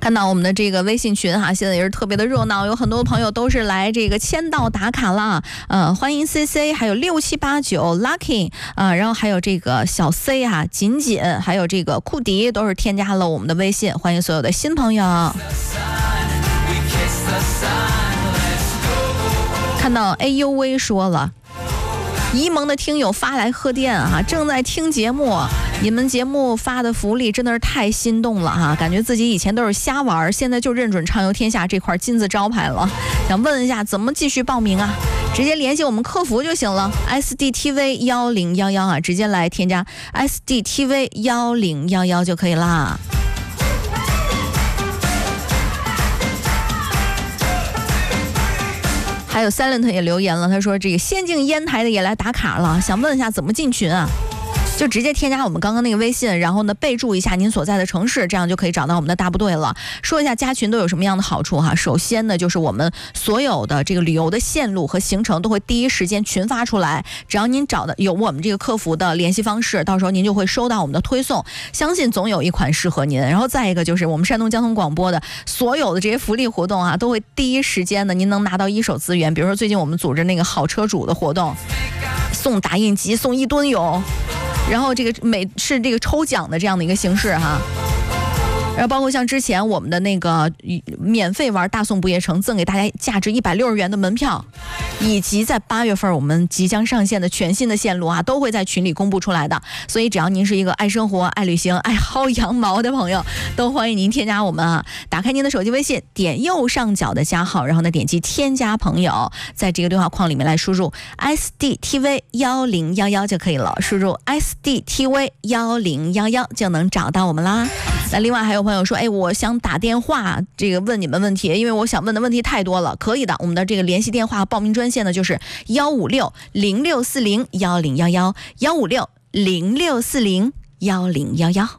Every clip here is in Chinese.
看到我们的这个微信群哈，现在也是特别的热闹，有很多朋友都是来这个签到打卡啦。欢迎 CC， 还有6789 Lucky 然后还有这个小 C 哈，锦锦，还有这个库迪都是添加了我们的微信，欢迎所有的新朋友。看到 AUV 说了，沂蒙的听友发来贺电啊，正在听节目，你们节目发的福利真的是太心动了哈，感觉自己以前都是瞎玩，现在就认准畅游天下这块金字招牌了。想问一下怎么继续报名啊？直接联系我们客服就行了 ，SDTV 1011啊，直接来添加 SDTV 1011就可以啦。还有 Silent 也留言了，他说这个仙境烟台的也来打卡了，想问一下怎么进群啊？就直接添加我们刚刚那个微信，然后呢备注一下您所在的城市，这样就可以找到我们的大部队了。说一下加群都有什么样的好处哈。首先呢，就是我们所有的这个旅游的线路和行程都会第一时间群发出来，只要您找的有我们这个客服的联系方式，到时候您就会收到我们的推送，相信总有一款适合您。然后再一个就是我们山东交通广播的所有的这些福利活动啊，都会第一时间的您能拿到一手资源。比如说最近我们组织那个好车主的活动，送打印机，送1吨油。然后这个是这个抽奖的这样的一个形式哈，然后包括像之前我们的那个免费玩大宋不夜城，赠给大家价值160元的门票，以及在8月份我们即将上线的全新的线路啊，都会在群里公布出来的。所以只要您是一个爱生活、爱旅行、爱薅羊毛的朋友，都欢迎您添加我们啊！打开您的手机微信，点右上角的加号，然后呢点击添加朋友，在这个对话框里面来输入 SDTV 1011就可以了，输入 SDTV 1011就能找到我们啦。那另外还有朋友说，我想打电话这个问你们问题，因为我想问的问题太多了。可以的，我们的这个联系电话报名专线呢就是15606401011 15606401011。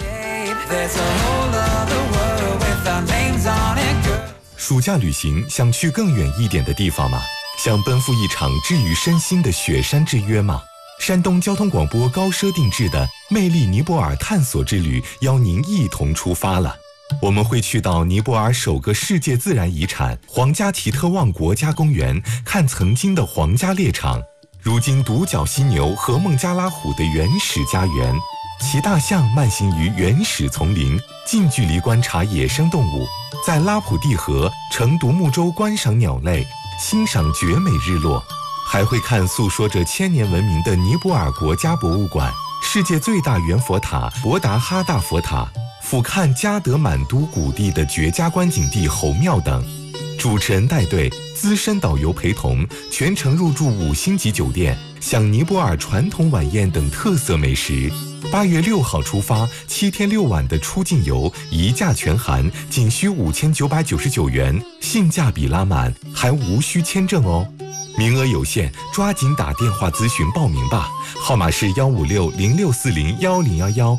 暑假旅行想去更远一点的地方吗？想奔赴一场治愈身心的雪山之约吗？山东交通广播高奢定制的魅力尼泊尔探索之旅邀您一同出发了。我们会去到尼泊尔首个世界自然遗产皇家提特旺国家公园，看曾经的皇家猎场，如今独角犀牛和孟加拉虎的原始家园，骑大象慢行于原始丛林，近距离观察野生动物，在拉普蒂河乘独木舟观赏鸟类，欣赏绝美日落。还会看诉说着千年文明的尼泊尔国家博物馆，世界最大圆佛塔博达哈大佛塔，俯瞰加德满都谷地的绝佳观景地侯庙等。主持人带队，资深导游陪同，全程入住5星级酒店，享尼泊尔传统晚宴等特色美食。8月6号出发，7天6晚的出境游，一价全含，仅需5999元，性价比拉满，还无需签证哦。名额有限，抓紧打电话咨询报名吧，号码是15606401011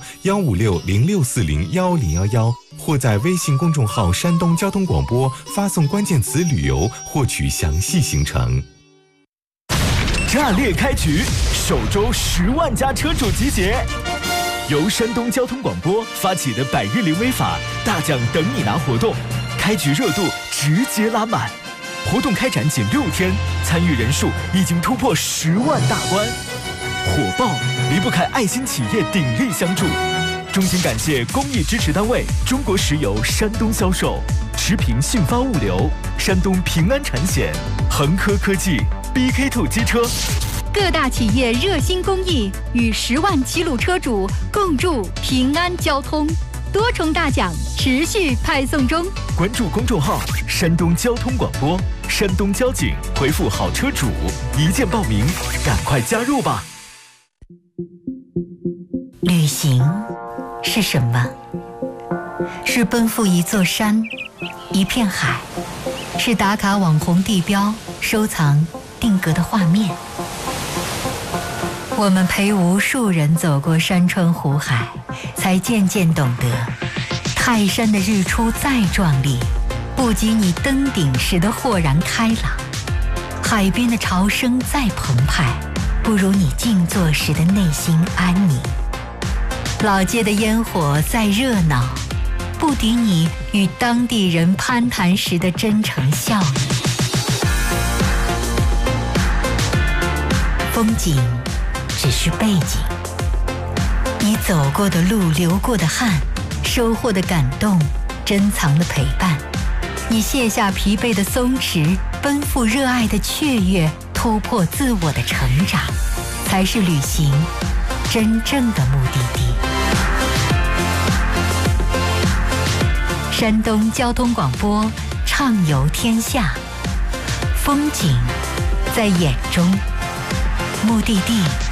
15606401011，或在微信公众号山东交通广播发送关键词旅游获取详细行程。 炸裂开局，首周10万家车主集结，由山东交通广播发起的百日零违法大奖等你拿活动，开局热度直接拉满。活动开展仅6天，参与人数已经突破10万大关，火爆离不开爱心企业鼎力相助。衷心感谢公益支持单位中国石油山东销售、驰平信发物流、山东平安产险、恒科科技、BK2 机车。 各大企业热心公益，与10万齐鲁车主共筑平安交通。多重大奖持续派送中， 关注公众号山东交通广播、山东交警，回复好车主一键报名，赶快加入吧。 旅行是什么？是奔赴一座山、一片海，是打卡网红地标、收藏定格的画面。我们陪无数人走过山川湖海，才渐渐懂得，泰山的日出再壮丽，不及你登顶时的豁然开朗；海边的潮声再澎湃，不如你静坐时的内心安宁；老街的烟火再热闹， 不敌你与当地人攀谈时的真诚笑意。风景只是背景，你走过的路、流过的汗、收获的感动、珍藏的陪伴，你卸下疲惫的松弛，奔赴热爱的雀跃，突破自我的成长，才是旅行真正的目的地。山东交通广播畅游天下，风景在眼中，目的地